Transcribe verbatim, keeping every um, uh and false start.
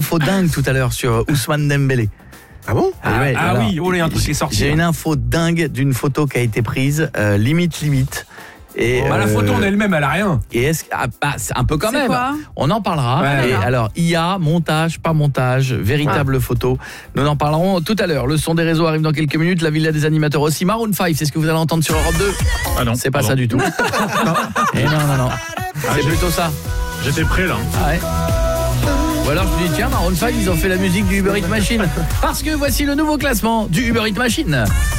info dingue tout à l'heure sur Ousmane Dembélé. Ah bon? Ah, ouais, ah alors, oui, oh là, il y a un truc qui est sorti. J'ai une info dingue d'une photo qui a été prise, euh, limite limite. Et, bah, euh, la photo en elle-même, elle a rien. Et est-ce ah, bah, c'est un peu quand C'est même. quoi? On en parlera. Ouais, et alors. alors, I A, montage, pas montage, véritable Ah. photo. Nous en parlerons tout à l'heure. Le son des réseaux arrive dans quelques minutes. La villa des animateurs aussi. Maroon cinq, c'est ce que vous allez entendre sur Europe deux. Ah non. C'est pas pardon. ça du tout. Et non, non, non. C'est j'ai- plutôt ça. J'étais prêt là. Ah ouais. Ou alors je me dis tiens, Maroon cinq, ils ont fait la musique du Uber Eats Machine. Parce que voici le nouveau classement du Uber Eats Machine.